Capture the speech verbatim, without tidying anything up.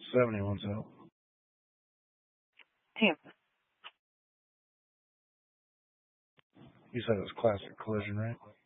seventy-one's out. Damn. You said it was classic collision, right?